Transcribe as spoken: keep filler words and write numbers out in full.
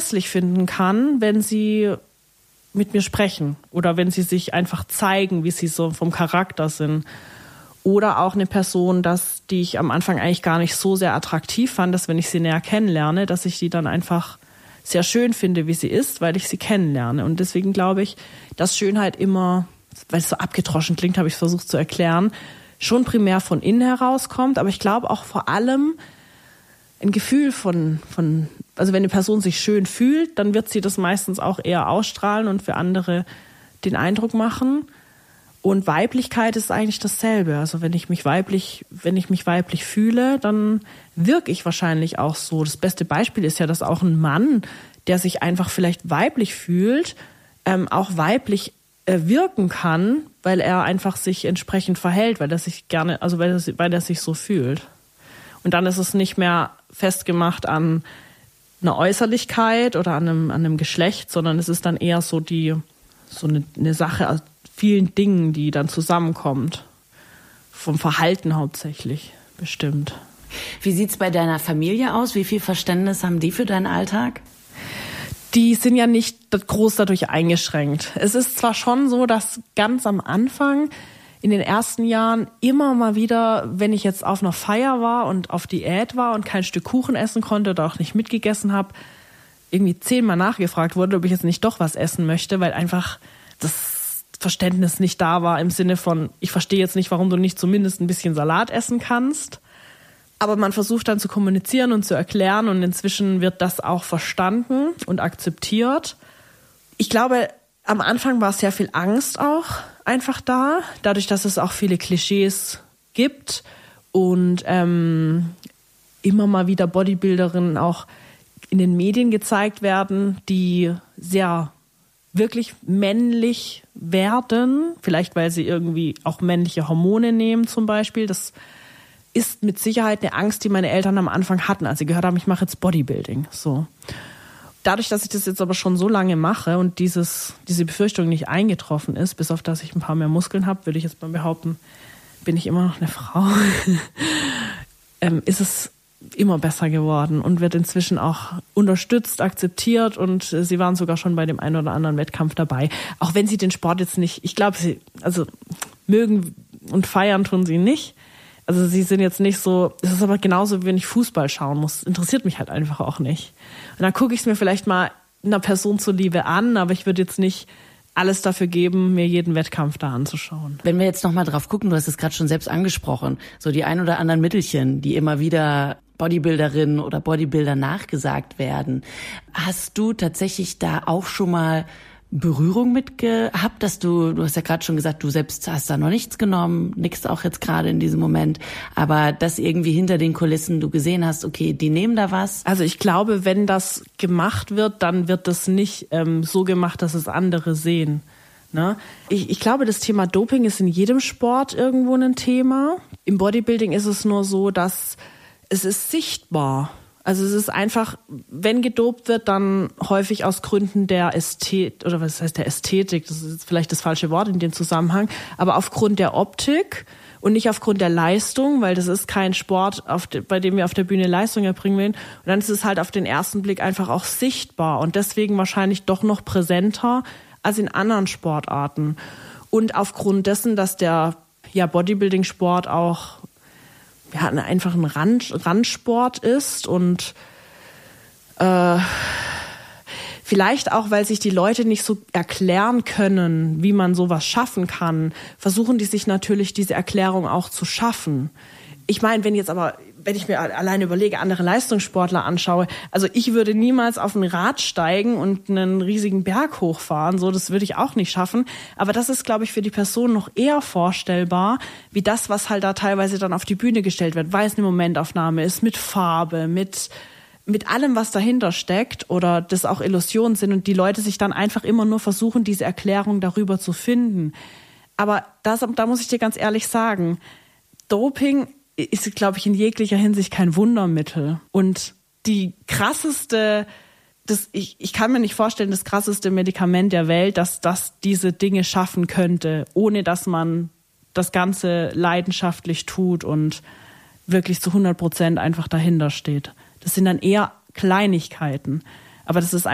verlässlich finden kann, wenn sie mit mir sprechen oder wenn sie sich einfach zeigen, wie sie so vom Charakter sind. Oder auch eine Person, dass, die ich am Anfang eigentlich gar nicht so sehr attraktiv fand, dass wenn ich sie näher kennenlerne, dass ich die dann einfach sehr schön finde, wie sie ist, weil ich sie kennenlerne. Und deswegen glaube ich, dass Schönheit immer, weil es so abgedroschen klingt, habe ich es versucht zu erklären, schon primär von innen herauskommt. Aber ich glaube auch vor allem ein Gefühl von, von, also wenn eine Person sich schön fühlt, dann wird sie das meistens auch eher ausstrahlen und für andere den Eindruck machen. Und Weiblichkeit ist eigentlich dasselbe. Also wenn ich mich weiblich, wenn ich mich weiblich fühle, dann wirke ich wahrscheinlich auch so. Das beste Beispiel ist ja, dass auch ein Mann, der sich einfach vielleicht weiblich fühlt, ähm, auch weiblich äh, wirken kann, weil er einfach sich entsprechend verhält, weil er sich gerne, also weil er, weil er sich so fühlt. Und dann ist es nicht mehr festgemacht an einer Äußerlichkeit oder an einem, an einem Geschlecht, sondern es ist dann eher so die, so eine, eine Sache aus vielen Dingen, die dann zusammenkommt. Vom Verhalten hauptsächlich bestimmt. Wie sieht's bei deiner Familie aus? Wie viel Verständnis haben die für deinen Alltag? Die sind ja nicht groß dadurch eingeschränkt. Es ist zwar schon so, dass ganz am Anfang, in den ersten Jahren, immer mal wieder, wenn ich jetzt auf einer Feier war und auf Diät war und kein Stück Kuchen essen konnte oder auch nicht mitgegessen habe, irgendwie zehnmal nachgefragt wurde, ob ich jetzt nicht doch was essen möchte, weil einfach das Verständnis nicht da war im Sinne von, ich verstehe jetzt nicht, warum du nicht zumindest ein bisschen Salat essen kannst. Aber man versucht dann zu kommunizieren und zu erklären und inzwischen wird das auch verstanden und akzeptiert. Ich glaube, am Anfang war sehr viel Angst auch einfach da, dadurch, dass es auch viele Klischees gibt und ähm, immer mal wieder Bodybuilderinnen auch in den Medien gezeigt werden, die sehr wirklich männlich werden, vielleicht weil sie irgendwie auch männliche Hormone nehmen zum Beispiel. Das ist mit Sicherheit eine Angst, die meine Eltern am Anfang hatten, als sie gehört haben, ich mache jetzt Bodybuilding. So. Dadurch, dass ich das jetzt aber schon so lange mache und dieses, diese Befürchtung nicht eingetroffen ist, bis auf dass ich ein paar mehr Muskeln habe, würde ich jetzt mal behaupten, bin ich immer noch eine Frau, ähm, ist es immer besser geworden und wird inzwischen auch unterstützt, akzeptiert und sie waren sogar schon bei dem einen oder anderen Wettkampf dabei. Auch wenn sie den Sport jetzt nicht, ich glaube, sie, also mögen und feiern tun sie nicht. Also sie sind jetzt nicht so, es ist aber genauso, wie wenn ich Fußball schauen muss. Interessiert mich halt einfach auch nicht. Und dann gucke ich es mir vielleicht mal einer Person zuliebe an, aber ich würde jetzt nicht alles dafür geben, mir jeden Wettkampf da anzuschauen. Wenn wir jetzt nochmal drauf gucken, du hast es gerade schon selbst angesprochen, so die ein oder anderen Mittelchen, die immer wieder Bodybuilderinnen oder Bodybuilder nachgesagt werden. Hast du tatsächlich da auch schon mal Berührung mit gehabt, dass du, du hast ja gerade schon gesagt, du selbst hast da noch nichts genommen, nix auch jetzt gerade in diesem Moment, aber dass irgendwie hinter den Kulissen du gesehen hast, okay, die nehmen da was? Also ich glaube, wenn das gemacht wird, dann wird das nicht ähm, so gemacht, dass es andere sehen. Ne? Ich, ich glaube, das Thema Doping ist in jedem Sport irgendwo ein Thema. Im Bodybuilding ist es nur so, dass es ist sichtbar. Also es ist einfach, wenn gedopt wird, dann häufig aus Gründen der Ästhetik, oder was heißt der Ästhetik, das ist vielleicht das falsche Wort in dem Zusammenhang, aber aufgrund der Optik und nicht aufgrund der Leistung, weil das ist kein Sport, auf de, bei dem wir auf der Bühne Leistung erbringen wollen. Und dann ist es halt auf den ersten Blick einfach auch sichtbar und deswegen wahrscheinlich doch noch präsenter als in anderen Sportarten. Und aufgrund dessen, dass der ja, Bodybuilding-Sport auch ja, einfach ein Rand, Randsport ist und äh, vielleicht auch, weil sich die Leute nicht so erklären können, wie man sowas schaffen kann, versuchen die sich natürlich diese Erklärung auch zu schaffen. Ich meine, wenn jetzt aber, wenn ich mir alleine überlege, andere Leistungssportler anschaue, also ich würde niemals auf ein Rad steigen und einen riesigen Berg hochfahren, so, das würde ich auch nicht schaffen. Aber das ist, glaube ich, für die Person noch eher vorstellbar, wie das, was halt da teilweise dann auf die Bühne gestellt wird, weil es eine Momentaufnahme ist, mit Farbe, mit, mit allem, was dahinter steckt oder das auch Illusionen sind und die Leute sich dann einfach immer nur versuchen, diese Erklärung darüber zu finden. Aber das, da muss ich dir ganz ehrlich sagen, Doping ist, glaube ich, in jeglicher Hinsicht kein Wundermittel. Und die krasseste, das, ich, ich kann mir nicht vorstellen, das krasseste Medikament der Welt, dass das diese Dinge schaffen könnte, ohne dass man das Ganze leidenschaftlich tut und wirklich zu hundert Prozent einfach dahinter steht. Das sind dann eher Kleinigkeiten. Aber das ist